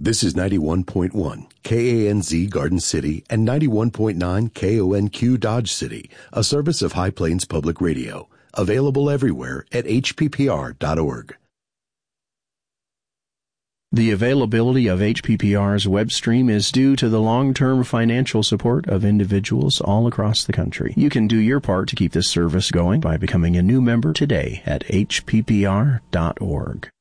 This is 91.1 KANZ Garden City and 91.9 KONQ Dodge City, a service of High Plains Public Radio. Available everywhere at hppr.org. The availability of HPPR's web stream is due to the long-term financial support of individuals all across the country. You can do your part to keep this service going by becoming a new member today at hppr.org.